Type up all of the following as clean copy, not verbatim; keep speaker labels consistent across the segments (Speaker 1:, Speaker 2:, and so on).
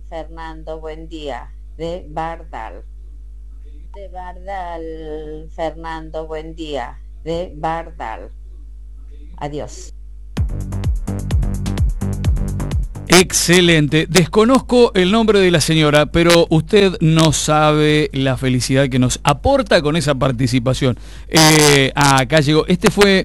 Speaker 1: Fernando, buen día. De Bardal. De Bardal, Fernando, buen día. De Bardal. Adiós.
Speaker 2: Excelente. Desconozco el nombre de la señora, pero usted no sabe la felicidad que nos aporta con esa participación. Acá llegó. Este fue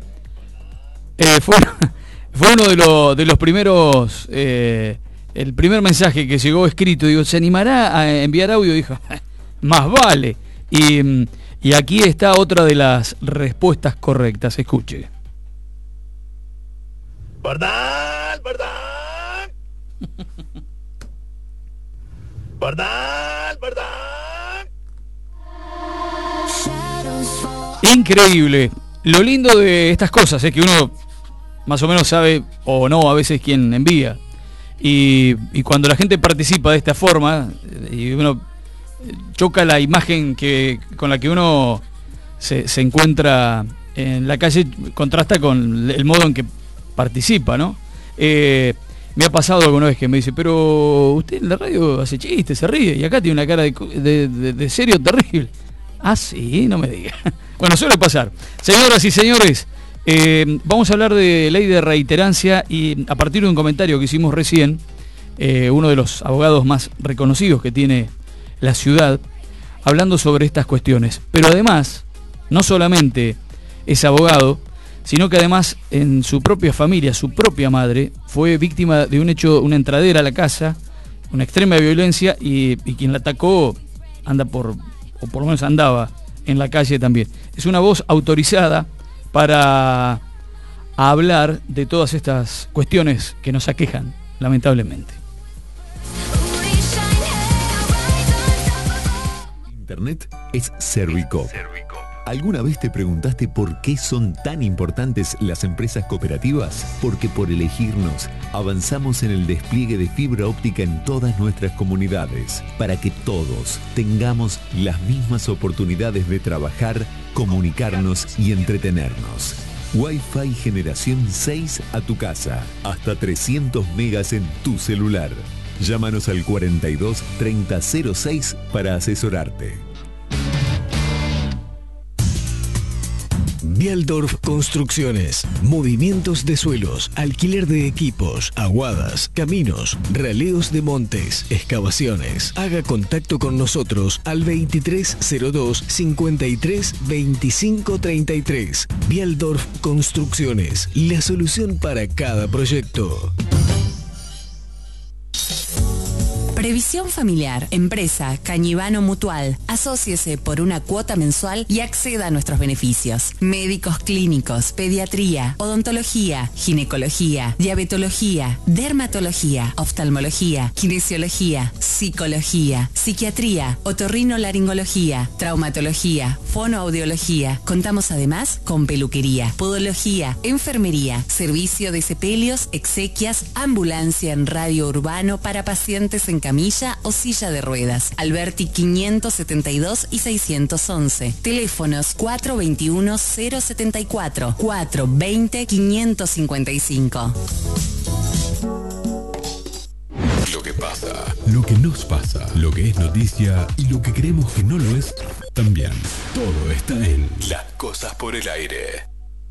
Speaker 2: uno de los primeros, el primer mensaje que llegó escrito. Digo, ¿se animará a enviar audio? Dijo, más vale. Y aquí está otra de las respuestas correctas. Escuche.
Speaker 3: ¿Verdad? ¿Verdad? ¿Verdad? ¿Verdad?
Speaker 2: Increíble. Lo lindo de estas cosas es que uno más o menos sabe o no a veces quién envía. Y cuando la gente participa de esta forma y uno choca la imagen con la que uno se encuentra en la calle, contrasta con el modo en que participa, ¿no? Me ha pasado alguna vez que me dice, pero usted en la radio hace chistes, se ríe, y acá tiene una cara de serio terrible. Ah, sí, no me diga. Bueno, suele pasar. Señoras y señores, vamos a hablar de ley de reiterancia y a partir de un comentario que hicimos recién, uno de los abogados más reconocidos que tiene la ciudad, hablando sobre estas cuestiones. Pero además, no solamente es abogado, sino que además en su propia familia, su propia madre, fue víctima de un hecho, una entradera a la casa, una extrema violencia, y quien la atacó o por lo menos andaba en la calle también. Es una voz autorizada para hablar de todas estas cuestiones que nos aquejan, lamentablemente.
Speaker 4: Internet es Servicop. ¿Alguna vez te preguntaste por qué son tan importantes las empresas cooperativas? Porque por elegirnos, avanzamos en el despliegue de fibra óptica en todas nuestras comunidades, para que todos tengamos las mismas oportunidades de trabajar, comunicarnos y entretenernos. Wi-Fi generación 6 a tu casa, hasta 300 megas en tu celular. Llámanos al 42 30 06 para asesorarte.
Speaker 5: Bialdorf Construcciones, movimientos de suelos, alquiler de equipos, aguadas, caminos, raleos de montes, excavaciones. Haga contacto con nosotros al 2302 53 25 33. Bialdorf Construcciones, la solución para cada proyecto.
Speaker 6: Previsión familiar, empresa, Cañivano Mutual. Asóciese por una cuota mensual y acceda a nuestros beneficios. Médicos clínicos, pediatría, odontología, ginecología, diabetología, dermatología, oftalmología, kinesiología, psicología, psiquiatría, otorrinolaringología, traumatología, fonoaudiología. Contamos además con peluquería, podología, enfermería, servicio de sepelios, exequias, ambulancia en radio urbano para pacientes en camilla o silla de ruedas. Alberti 572 y 611. Teléfonos 421-074, 420-555.
Speaker 4: Lo que pasa, lo que nos pasa, lo que es noticia y lo que creemos que no lo es también. Todo está en Las Cosas por el Aire.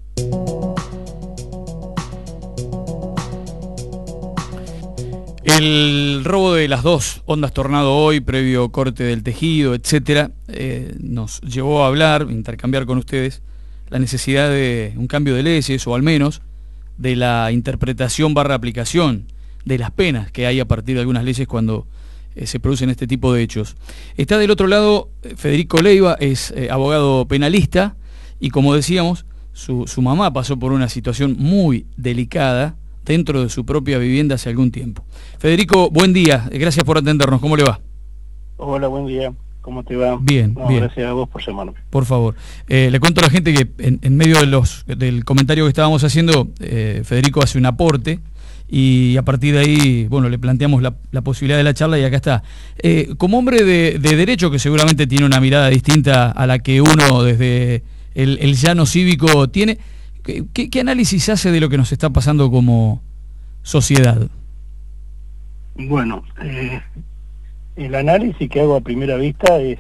Speaker 2: El robo de las dos ondas tornado hoy, previo corte del tejido, etcétera, nos llevó a hablar, intercambiar con ustedes la necesidad de un cambio de leyes, o al menos de la interpretación / aplicación de las penas que hay a partir de algunas leyes cuando se producen este tipo de hechos. Está del otro lado Federico Leiva, es abogado penalista, y como decíamos, su mamá pasó por una situación muy delicada dentro de su propia vivienda hace algún tiempo. Federico, buen día, gracias por atendernos, ¿cómo le va?
Speaker 7: Hola, buen día, ¿cómo te va?
Speaker 2: Bien, bien.
Speaker 7: Gracias a vos por llamarme.
Speaker 2: Por favor, le cuento a la gente que en medio del comentario que estábamos haciendo, Federico hace un aporte, y a partir de ahí, bueno, le planteamos la posibilidad de la charla, y acá está. Como hombre de derecho, que seguramente tiene una mirada distinta a la que uno desde el llano cívico tiene, ¿qué análisis hace de lo que nos está pasando como sociedad?
Speaker 7: Bueno, El análisis que hago a primera vista es,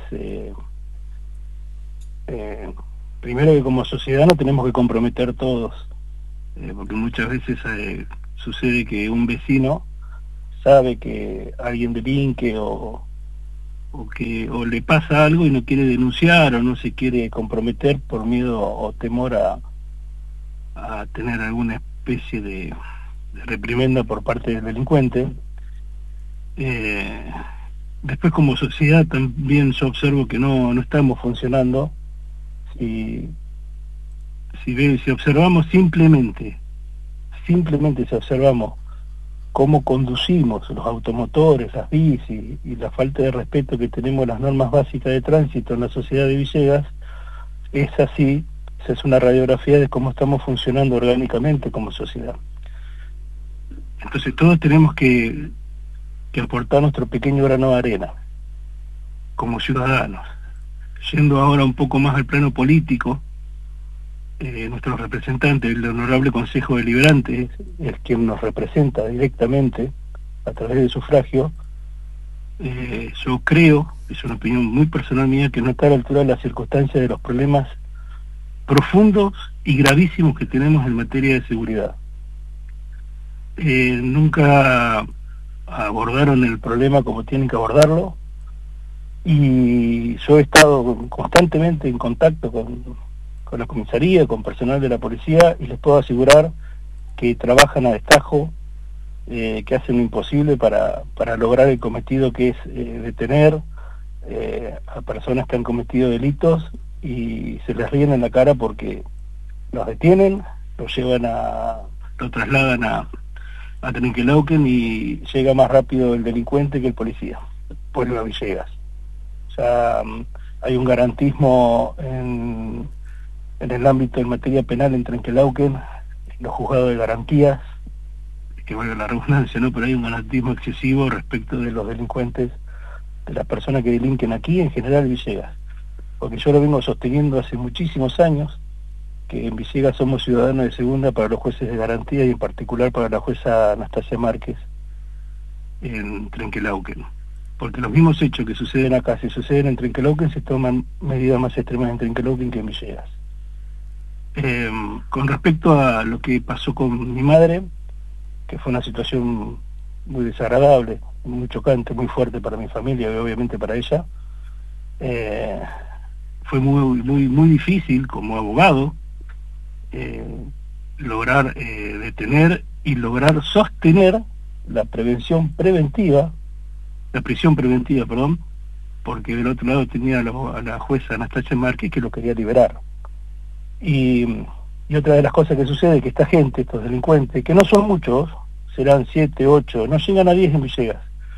Speaker 7: primero, que como sociedad no tenemos que comprometer todos, porque muchas veces sucede que un vecino sabe que alguien delinque o le pasa algo y no quiere denunciar o no se quiere comprometer por miedo o temor a tener alguna especie de reprimenda por parte del delincuente. Después, como sociedad, también yo observo que no estamos funcionando. Si observamos simplemente si observamos cómo conducimos los automotores, las bicis y la falta de respeto que tenemos a las normas básicas de tránsito en la sociedad de Villegas, esa es una radiografía de cómo estamos funcionando orgánicamente como sociedad. Entonces todos tenemos que aportar nuestro pequeño grano de arena como ciudadanos. Yendo ahora un poco más al plano político, nuestro representante, el Honorable Consejo Deliberante, es quien nos representa directamente a través del sufragio. Yo creo, es una opinión muy personal mía, que no está a la altura de las circunstancias de los problemas profundos y gravísimos que tenemos en materia de seguridad. Nunca abordaron el problema como tienen que abordarlo, y yo he estado constantemente en contacto con la comisaría, con personal de la policía, y les puedo asegurar que trabajan a destajo, que hacen lo imposible para lograr el cometido, que es detener a personas que han cometido delitos, y se les ríen en la cara porque los detienen, los trasladan a Trenquelauquen, y llega más rápido el delincuente que el policía, vuelve a Villegas. O sea, hay un garantismo en el ámbito en materia penal en Trenquelauquen, en los juzgados de garantías, que valga la redundancia, ¿no? Pero hay un garantismo excesivo respecto de los delincuentes, de las personas que delinquen aquí, en general Villegas. Porque yo lo vengo sosteniendo hace muchísimos años, que en Villegas somos ciudadanos de segunda para los jueces de garantía, y en particular para la jueza Anastasia Márquez en Trenquelauquen. Porque los mismos hechos que suceden acá, si suceden en Trenquelauquen, se toman medidas más extremas en Trenquelauquen que en Villegas. Con respecto a lo que pasó con mi madre, que fue una situación muy desagradable, muy chocante, muy fuerte para mi familia y obviamente para ella, fue muy difícil como abogado lograr detener y lograr sostener la prisión preventiva, porque del otro lado tenía a la jueza Anastasia Márquez, que lo quería liberar. Y otra de las cosas que sucede es que esta gente, estos delincuentes, que no son muchos, serán 7, 8, no llegan a 10 en Villegas,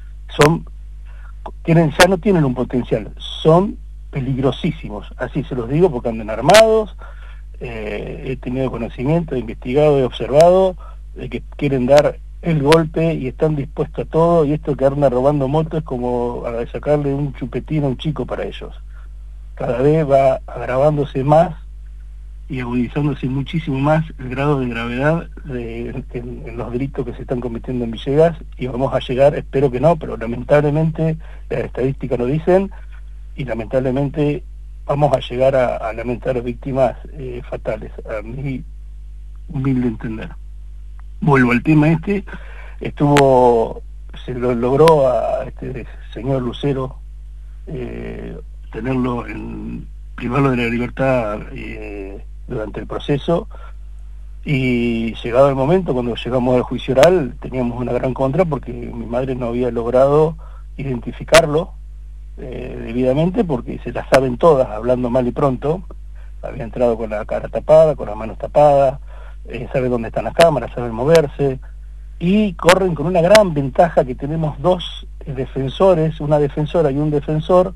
Speaker 7: ya no tienen un potencial, son peligrosísimos, así se los digo porque andan armados. He tenido conocimiento, he investigado, he observado de que quieren dar el golpe y están dispuestos a todo, y esto que andan robando motos es como a sacarle un chupetín a un chico para ellos. Cada vez va agravándose más y agudizándose muchísimo más el grado de gravedad en los delitos que se están cometiendo en Villegas, y vamos a llegar, espero que no, pero lamentablemente las estadísticas lo dicen, y lamentablemente vamos a llegar a lamentar víctimas fatales, a mi humilde entender. Vuelvo al tema se lo logró a este señor Lucero privarlo de la libertad durante el proceso, y llegado el momento, cuando llegamos al juicio oral, teníamos una gran contra porque mi madre no había logrado identificarlo debidamente, porque se la saben todas, hablando mal y pronto. Había entrado con la cara tapada, con las manos tapadas, sabe dónde están las cámaras, saben moverse, y corren con una gran ventaja que tenemos dos defensores, una defensora y un defensor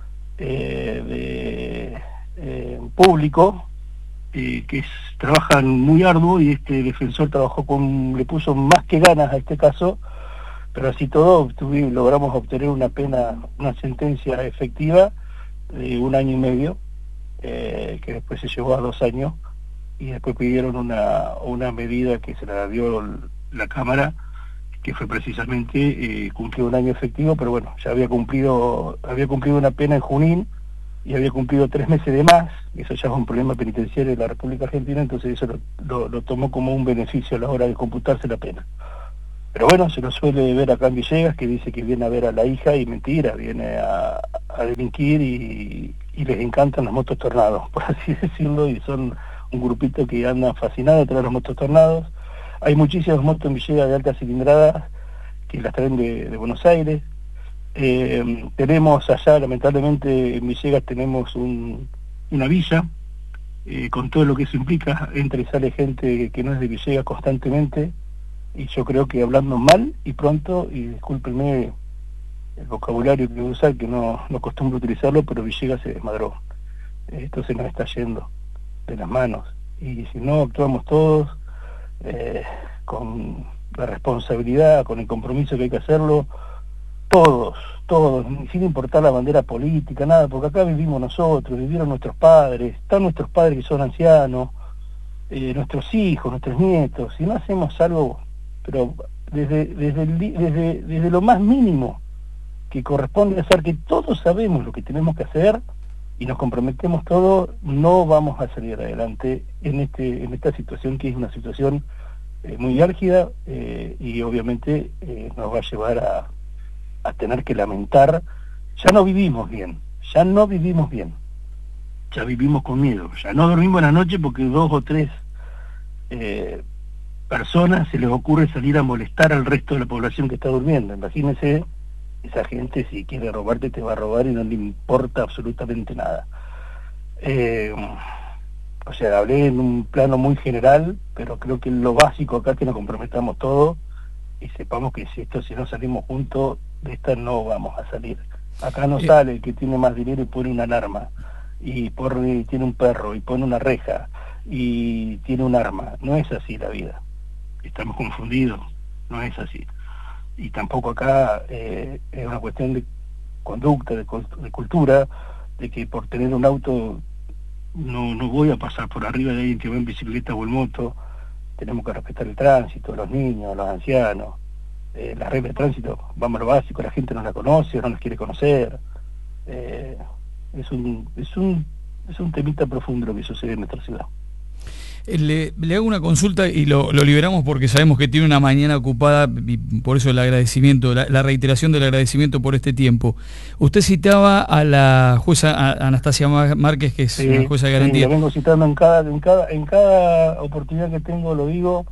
Speaker 7: público, que trabajan muy arduo, y este defensor le puso más que ganas a este caso, pero así todo logramos obtener una sentencia efectiva de 1 año y medio, que después se llevó a 2 años, y después pidieron una medida que se la dio la Cámara, que fue precisamente cumplió un año efectivo, pero bueno, ya había cumplido una pena en Junín y había cumplido 3 meses de más. Eso ya es un problema penitenciario de la República Argentina, entonces eso lo tomó como un beneficio a la hora de computarse la pena. Pero bueno, se lo suele ver acá en Villegas, que dice que viene a ver a la hija, y mentira, viene a delinquir, y les encantan las motos tornados, por así decirlo, y son un grupito que anda fascinado detrás de los motos tornados. Hay muchísimas motos en Villegas de alta cilindrada que las traen de Buenos Aires. Tenemos allá, lamentablemente, en Villegas tenemos una villa, con todo lo que eso implica. Entra y sale gente que no es de Villegas constantemente, y yo creo que hablando mal y pronto, y discúlpenme el vocabulario que voy a usar, que no acostumbro utilizarlo, pero Villegas se desmadró. Esto se nos está yendo de las manos, y si no actuamos todos con la responsabilidad, con el compromiso que hay que hacerlo, todos, sin importar la bandera política, nada, porque acá vivimos nosotros, vivieron nuestros padres, están nuestros padres que son ancianos, nuestros hijos, nuestros nietos. Si no hacemos algo, pero desde lo más mínimo que corresponde hacer, que todos sabemos lo que tenemos que hacer y nos comprometemos todos, no vamos a salir adelante en esta situación, que es una situación muy álgida, y obviamente nos va a llevar a tener que lamentar. Ya no vivimos bien, ya vivimos con miedo, ya no dormimos en la noche porque 2 o 3 personas se les ocurre salir a molestar al resto de la población que está durmiendo. Imagínense, esa gente, si quiere robarte, te va a robar y no le importa absolutamente nada. O sea, hablé en un plano muy general, pero creo que lo básico acá es que nos comprometamos todos y sepamos que si no salimos juntos, de esta no vamos a salir. Acá no sale el que tiene más dinero y pone una alarma, y tiene un perro y pone una reja y tiene un arma. No es así la vida. Estamos confundidos, no es así. Y tampoco acá es una cuestión de conducta, de cultura, de que por tener un auto no voy a pasar por arriba de alguien que va en bicicleta o en moto. Tenemos que respetar el tránsito, los niños, los ancianos, las reglas de tránsito, vamos a lo básico, la gente no la conoce, no las quiere conocer. Es un temita profundo lo que sucede en nuestra ciudad.
Speaker 2: Le hago una consulta y lo liberamos porque sabemos que tiene una mañana ocupada, y por eso el agradecimiento, la reiteración del agradecimiento por este tiempo. Usted citaba a la jueza Anastasia Márquez, que es una jueza de garantía.
Speaker 7: Sí, la vengo citando en cada oportunidad que tengo, lo digo.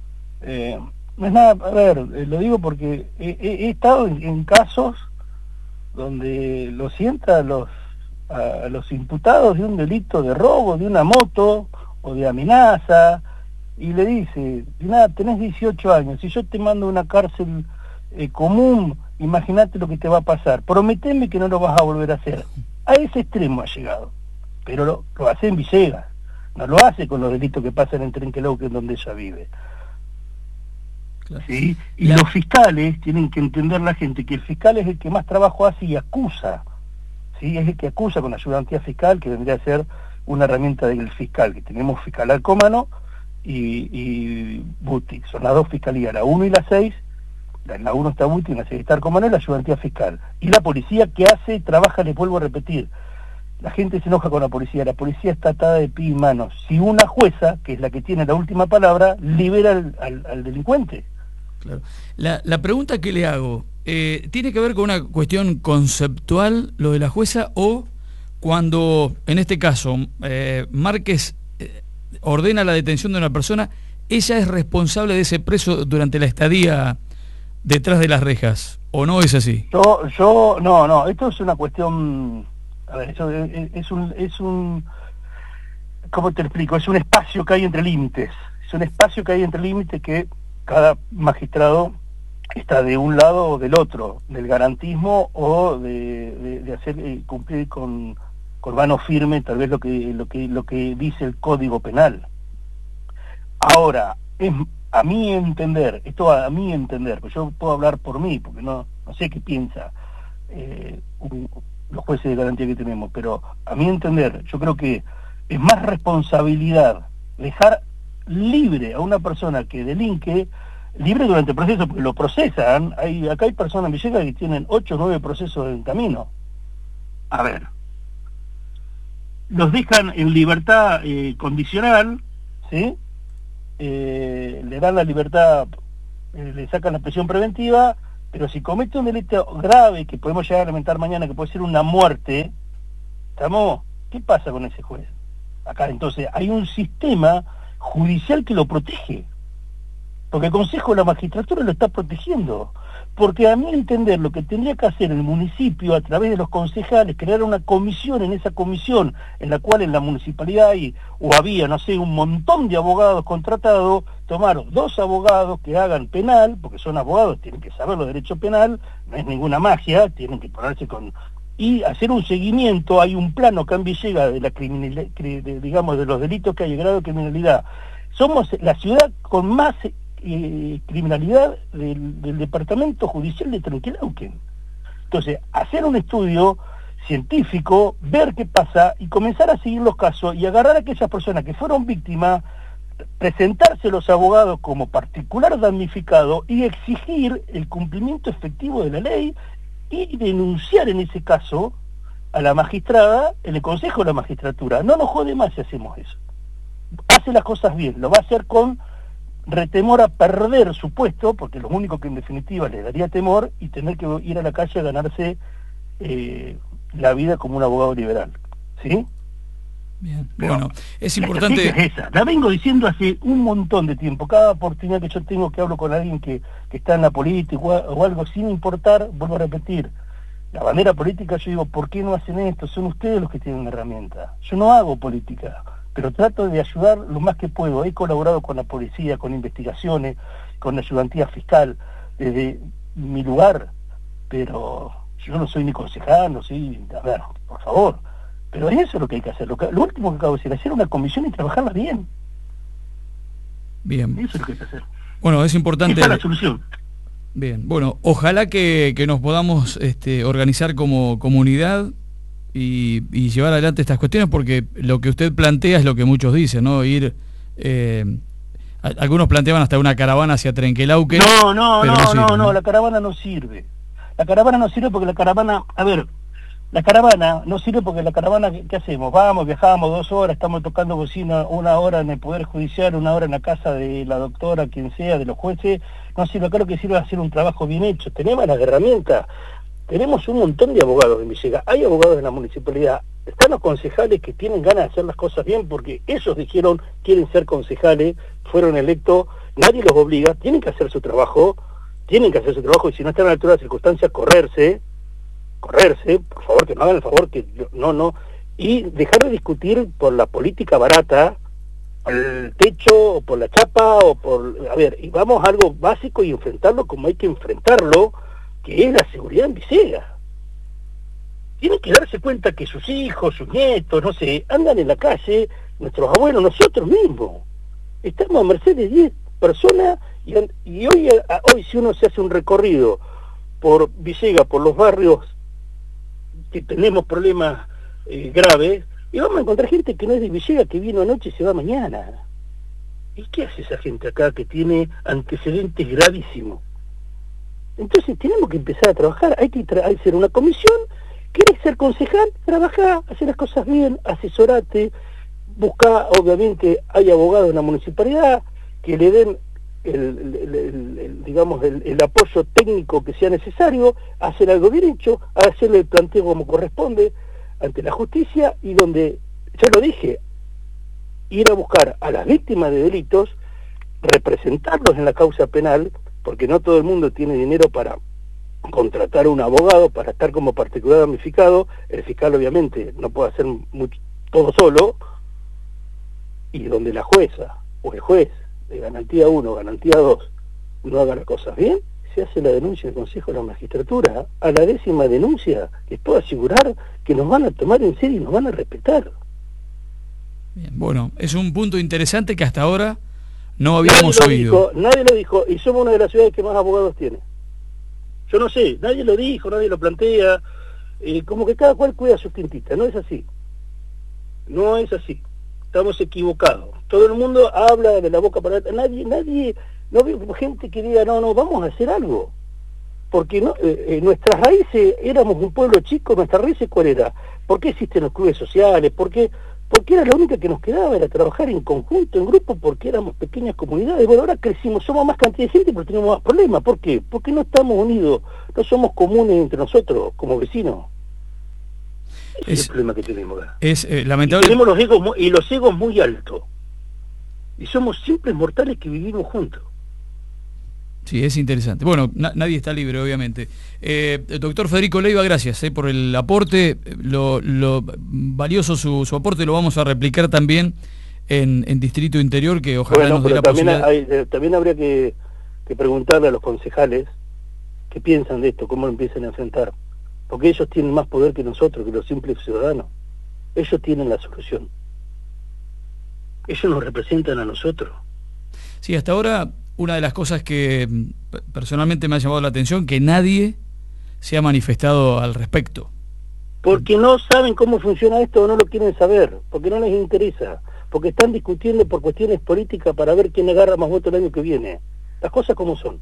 Speaker 7: No es nada, a ver, lo digo porque he estado en casos donde lo sienta a los imputados de un delito de robo, de una moto o de amenaza, y le dice, nada, tenés 18 años, si yo te mando a una cárcel común, imagínate lo que te va a pasar, prometeme que no lo vas a volver a hacer. A ese extremo ha llegado, pero lo hace en Villegas, no lo hace con los delitos que pasan en Trenquelauquen, donde ella vive. Claro. ¿Sí? Y los fiscales tienen que entender, la gente, que el fiscal es el que más trabajo hace y acusa, ¿sí? Es el que acusa con ayudantía fiscal, que vendría a ser una herramienta del fiscal, que tenemos fiscal Alcómano y Buti, son las 2 fiscalías, la 1 y la 6, en la 1 está Buti, en la 6 está Alcómano, y la ayudantía fiscal. Y la policía, que hace, trabaja, les vuelvo a repetir, la gente se enoja con la policía está atada de pie y manos. Si una jueza, que es la que tiene la última palabra, libera al delincuente.
Speaker 2: Claro. La pregunta que le hago, ¿tiene que ver con una cuestión conceptual lo de la jueza, o cuando, en este caso, Márquez ordena la detención de una persona, ella es responsable de ese preso durante la estadía detrás de las rejas, o no es así?
Speaker 7: No, esto es una cuestión, a ver, eso es un ¿cómo te explico? Es un espacio que hay entre límites, que cada magistrado está de un lado o del otro, del garantismo o de hacer cumplir con mano firme tal vez lo que dice el Código Penal. Ahora, a mi entender, pues yo puedo hablar por mí, porque no sé qué piensa los jueces de garantía que tenemos, pero a mi entender, yo creo que es más responsabilidad dejar libre a una persona que delinque libre durante el proceso, porque lo procesan. Acá hay personas en Villegas que tienen 8 o 9 procesos en camino. A ver, los dejan en libertad condicional, ¿sí? Le dan la libertad, le sacan la prisión preventiva, pero si comete un delito grave que podemos llegar a lamentar mañana, que puede ser una muerte, ¿qué pasa con ese juez? Acá entonces hay un sistema judicial que lo protege, porque el Consejo de la Magistratura lo está protegiendo, porque a mi entender lo que tendría que hacer el municipio a través de los concejales, crear una comisión, en esa comisión en la cual en la municipalidad había, no sé, un montón de abogados contratados, tomar 2 abogados que hagan penal, porque son abogados, tienen que saber los derechos penal, no es ninguna magia, tienen que ponerse y hacer un seguimiento. Hay un plano acá en Villegas de la criminalidad, digamos, de los delitos que hay, grado de criminalidad. Somos la ciudad con más criminalidad del departamento judicial de Trenquelauquen. Entonces, hacer un estudio científico, ver qué pasa y comenzar a seguir los casos y agarrar a aquellas personas que fueron víctimas, presentarse los abogados como particular damnificado y exigir el cumplimiento efectivo de la ley y denunciar en ese caso a la magistrada en el Consejo de la Magistratura. No nos jode más si hacemos eso. Hace las cosas bien, lo va a hacer con retemor a perder su puesto, porque lo único que en definitiva le daría temor, y tener que ir a la calle a ganarse la vida como un abogado liberal. ¿Sí?
Speaker 2: Bien,
Speaker 7: pero,
Speaker 2: bueno, es importante...
Speaker 7: Es esa. La vengo diciendo hace un montón de tiempo. Cada oportunidad que yo tengo que hablo con alguien que está en la política o algo, sin importar, vuelvo a repetir, la bandera política, yo digo, ¿por qué no hacen esto? Son ustedes los que tienen herramientas. Yo no hago política, pero trato de ayudar lo más que puedo. He colaborado con la policía, con investigaciones, con la ayudantía fiscal, desde mi lugar, pero yo no soy ni concejal, no soy... A ver, por favor. Pero eso es lo que hay que hacer. Lo último que acabo de decir, hacer una comisión y trabajarla bien.
Speaker 2: Bien.
Speaker 7: Eso es lo que hay que hacer.
Speaker 2: Bueno, es importante...
Speaker 7: Esa es la solución.
Speaker 2: Bien, bueno, ojalá que nos podamos organizar como comunidad y llevar adelante estas cuestiones, porque lo que usted plantea es lo que muchos dicen, ¿no? Ir... algunos planteaban hasta una caravana hacia Trenquelauquen.
Speaker 7: No, la caravana no sirve. La caravana no sirve porque la caravana... A ver... La caravana no sirve porque la caravana, ¿qué hacemos? Vamos, viajamos 2 horas, estamos tocando bocina 1 hora en el Poder Judicial, 1 hora en la casa de la doctora, quien sea, de los jueces. No sirve, acá lo que sirve es hacer un trabajo bien hecho. Tenemos las herramientas, tenemos un montón de abogados en Villegas, hay abogados en la municipalidad, están los concejales que tienen ganas de hacer las cosas bien porque ellos dijeron, quieren ser concejales, fueron electos, nadie los obliga, tienen que hacer su trabajo y si no están a la altura de las circunstancias, correrse, por favor, que no hagan el favor, que no, y dejar de discutir por la política barata, por el techo, o por la chapa, a ver, y vamos a algo básico y enfrentarlo como hay que enfrentarlo, que es la seguridad en Villegas. Tienen que darse cuenta que sus hijos, sus nietos, no sé, andan en la calle, nuestros abuelos, nosotros mismos. Estamos a merced de 10 personas, y hoy si uno se hace un recorrido por Villegas, por los barrios que tenemos problemas graves, y vamos a encontrar gente que no es de Villegas, que vino anoche y se va mañana. ¿Y qué hace esa gente acá que tiene antecedentes gravísimos? Entonces tenemos que empezar a trabajar, hay que hacer una comisión. ¿Querés ser concejal? Trabajá, hacer las cosas bien, asesorate, buscá, obviamente hay abogados en la municipalidad que le den el apoyo técnico que sea necesario, hacer algo bien hecho, hacerle el planteo como corresponde ante la justicia, y donde, ya lo dije, ir a buscar a las víctimas de delitos, representarlos en la causa penal, porque no todo el mundo tiene dinero para contratar a un abogado, para estar como particular damnificado. El fiscal obviamente no puede hacer todo solo, y donde la jueza o el juez de garantía 1, garantía 2, no haga las cosas bien, se hace la denuncia del Consejo de la Magistratura. A la 10ª denuncia, les puedo asegurar que nos van a tomar en serio y nos van a respetar.
Speaker 2: Bien, bueno, es un punto interesante que hasta ahora no habíamos oído.
Speaker 7: Nadie lo dijo, y somos una de las ciudades que más abogados tiene. Yo no sé, nadie lo dijo, nadie lo plantea, como que cada cual cuida sus quintitas. No es así, estamos equivocados. Todo el mundo habla de la boca para... Nadie no veo gente que diga, no, vamos a hacer algo. Porque no, nuestras raíces, éramos un pueblo chico, nuestras raíces, ¿cuál era? ¿Por qué existen los clubes sociales? Porque era la única que nos quedaba, era trabajar en conjunto, en grupo, porque éramos pequeñas comunidades. Bueno, ahora crecimos, somos más cantidad de gente, pero tenemos más problemas. ¿Por qué? Porque no estamos unidos, no somos comunes entre nosotros, como vecinos. Ese es el problema que tenemos acá.
Speaker 2: Es lamentable.
Speaker 7: Y tenemos los egos muy altos. Y somos simples mortales que vivimos juntos.
Speaker 2: Sí, es interesante. Bueno, nadie está libre, obviamente. Doctor Federico Leiva, gracias por el aporte. Lo valioso su aporte lo vamos a replicar también en Distrito Interior, que ojalá nos dé la posibilidad.
Speaker 7: También habría que preguntarle a los concejales qué piensan de esto, cómo lo empiezan a enfrentar. Porque ellos tienen más poder que nosotros, que los simples ciudadanos. Ellos tienen la solución. Ellos nos representan a nosotros.
Speaker 2: Sí, hasta ahora una de las cosas que personalmente me ha llamado la atención, que nadie se ha manifestado al respecto.
Speaker 7: Porque no saben cómo funciona esto o no lo quieren saber, porque no les interesa, porque están discutiendo por cuestiones políticas para ver quién agarra más votos el año que viene. Las cosas como son.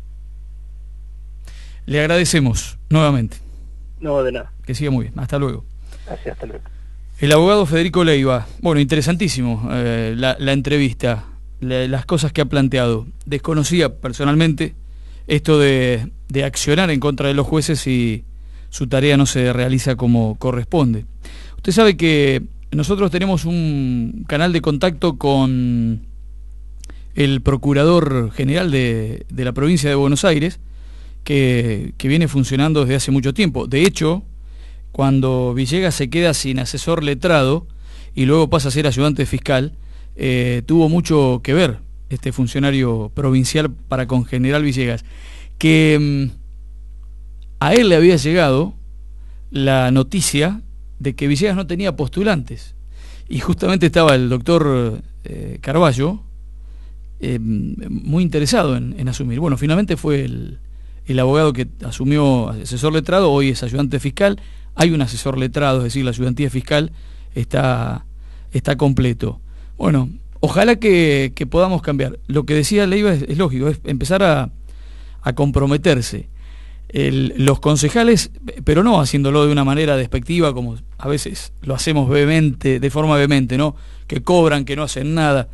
Speaker 2: Le agradecemos nuevamente.
Speaker 7: No, de nada.
Speaker 2: Que siga muy bien. Hasta luego.
Speaker 7: Gracias, hasta luego.
Speaker 2: El abogado Federico Leiva. Bueno, interesantísimo la entrevista, las cosas que ha planteado. Desconocía personalmente esto de accionar en contra de los jueces si su tarea no se realiza como corresponde. Usted sabe que nosotros tenemos un canal de contacto con el Procurador General de la provincia de Buenos Aires, que viene funcionando desde hace mucho tiempo. De hecho, cuando Villegas se queda sin asesor letrado y luego pasa a ser ayudante fiscal, tuvo mucho que ver este funcionario provincial para con General Villegas, que a él le había llegado la noticia de que Villegas no tenía postulantes, y justamente estaba el doctor Carballo muy interesado en asumir. Bueno, finalmente fue el abogado que asumió asesor letrado, hoy es ayudante fiscal. Hay un asesor letrado, es decir, la ayudantía fiscal está completo. Bueno, ojalá que podamos cambiar. Lo que decía Leiva es lógico, es empezar a comprometerse. Los concejales, pero no haciéndolo de una manera despectiva, como a veces lo hacemos de forma vehemente, ¿no? Que cobran, que no hacen nada.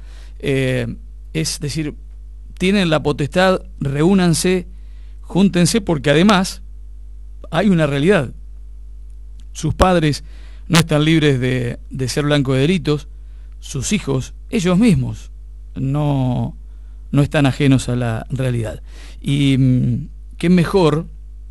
Speaker 2: Es decir, tienen la potestad, reúnanse, júntense, porque además hay una realidad. Sus padres no están libres de ser blanco de delitos, sus hijos, ellos mismos, no están ajenos a la realidad. Y qué mejor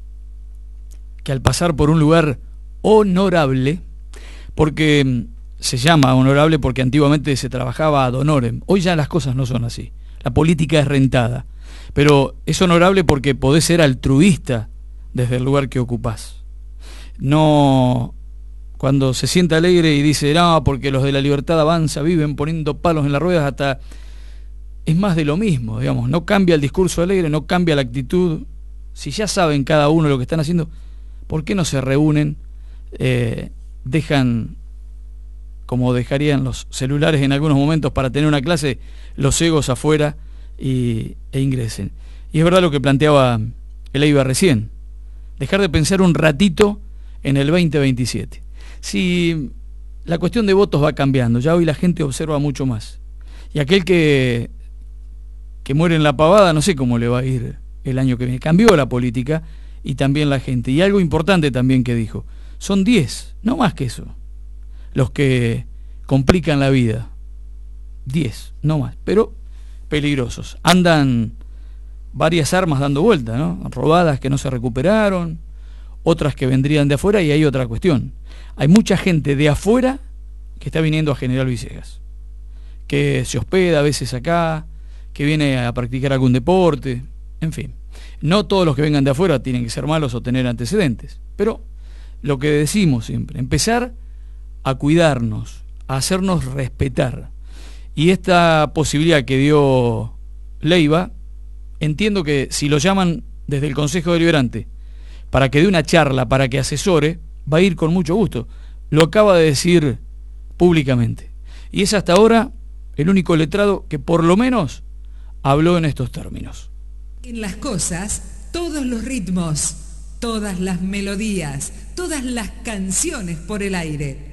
Speaker 2: que al pasar por un lugar honorable, porque se llama honorable porque antiguamente se trabajaba ad honorem. Hoy ya las cosas no son así. La política es rentada. Pero es honorable porque podés ser altruista desde el lugar que ocupás. No cuando se siente alegre y dice, no, porque los de la Libertad Avanza viven poniendo palos en las ruedas, hasta es más de lo mismo, digamos. No cambia el discurso alegre, no cambia la actitud. Si ya saben cada uno lo que están haciendo, ¿por qué no se reúnen? Dejan, como dejarían los celulares en algunos momentos para tener una clase, los egos afuera e ingresen. Y es verdad lo que planteaba Leiva recién, dejar de pensar un ratito en el 2027. Si la cuestión de votos va cambiando, ya hoy la gente observa mucho más, y aquel que muere en la pavada, no sé cómo le va a ir el año que viene. Cambió la política y también la gente. Y algo importante también que dijo, son 10, no más que eso, los que complican la vida. 10, no más, pero peligrosos. Andan varias armas dando vuelta, ¿no? Robadas que no se recuperaron, otras que vendrían de afuera, y hay otra cuestión. Hay mucha gente de afuera que está viniendo a General Villegas, que se hospeda a veces acá, que viene a practicar algún deporte, en fin. No todos los que vengan de afuera tienen que ser malos o tener antecedentes, pero lo que decimos siempre, empezar a cuidarnos, a hacernos respetar. Y esta posibilidad que dio Leiva, entiendo que si lo llaman desde el Consejo Deliberante para que dé una charla, para que asesore, va a ir con mucho gusto. Lo acaba de decir públicamente. Y es hasta ahora el único letrado que por lo menos habló en estos términos.
Speaker 8: En las cosas, todos los ritmos, todas las melodías, todas las canciones por el aire.